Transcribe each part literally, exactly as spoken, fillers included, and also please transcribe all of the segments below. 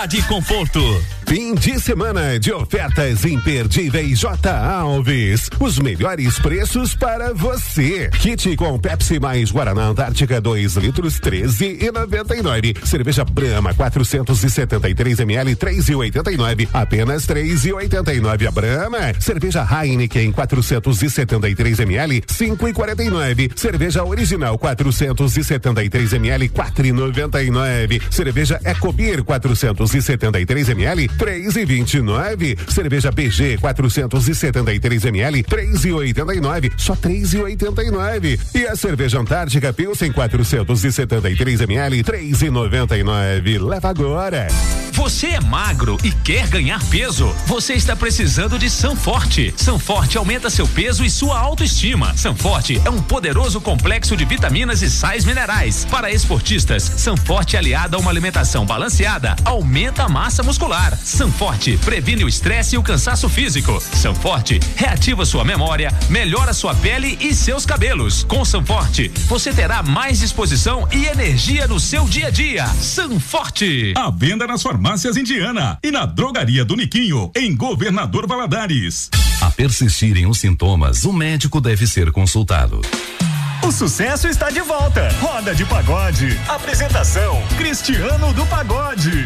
De conforto. Fim de semana de ofertas imperdíveis J. Alves. Os melhores preços para você. Kit com Pepsi mais Guaraná Antártica dois litros, treze e noventa e nove. Cerveja Brahma quatrocentos e setenta e três mililitros, três e oitenta e nove. Apenas três e oitenta e nove a Brahma. Cerveja Heineken quatrocentos e setenta e três mililitros, cinco e quarenta e nove. Cerveja Original quatrocentos e setenta e três mililitros, quatro e noventa e nove. Cerveja Ecobir quatrocentos e setenta e três mililitros, três e vinte e nove. Cerveja B G quatrocentos e setenta e três mililitros, três e oitenta e nove, só três e oitenta e nove. E a cerveja Antártica Pilsen quatrocentos e setenta e três mililitros, três e noventa e nove. Leva agora. Você é magro e quer ganhar peso? Você está precisando de Sanforte. Sanforte aumenta seu peso e sua autoestima. Sanforte é um poderoso complexo de vitaminas e sais minerais. Para esportistas, Sanforte aliada a uma alimentação balanceada aumenta a massa muscular. Sanforte previne o estresse e o cansaço físico. Sanforte reativa sua memória, melhora sua pele e seus cabelos. Com Sanforte, você terá mais disposição e energia no seu dia a dia. Sanforte. À venda nas farmácias Indiana e na drogaria do Niquinho, em Governador Valadares. A persistirem os sintomas, o médico deve ser consultado. O sucesso está de volta. Roda de Pagode. Apresentação: Cristiano do Pagode.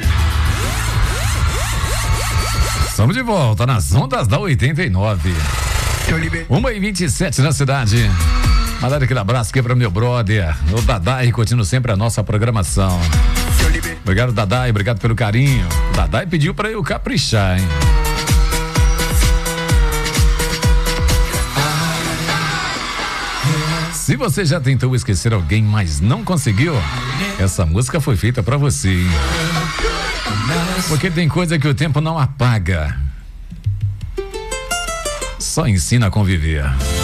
Estamos de volta nas ondas da oitenta e nove. uma e vinte e sete na cidade. Mandar aquele abraço aqui para meu brother, o Dadai, curtindo sempre a nossa programação. Obrigado, Dadai, obrigado pelo carinho. O Dadai pediu para eu caprichar, hein? Se você já tentou esquecer alguém, mas não conseguiu, essa música foi feita para você, hein? Porque tem coisa que o tempo não apaga, só ensina a conviver.